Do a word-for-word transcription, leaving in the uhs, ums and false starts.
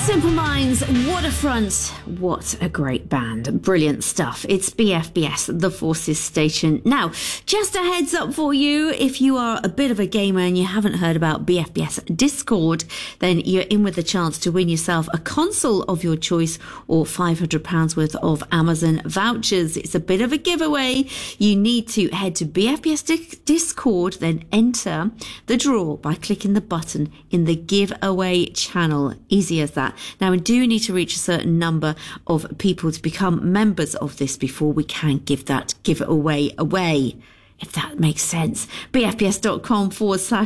Simple Minds, Waterfront. What a great band. Brilliant stuff. It's B F B S, the Forces Station. Now, just a heads up for you, if you are a bit of a gamer and you haven't heard about B F B S Discord, then you're in with the chance to win yourself a console of your choice or five hundred pounds worth of Amazon vouchers. It's a bit of a giveaway. You need to head to B F B S Discord, then enter the draw by clicking the button in the giveaway channel. Easy as that. Now, we do need to reach a certain number of people to become members of this before we can give that giveaway away, if that makes sense. bfbs.com forward slash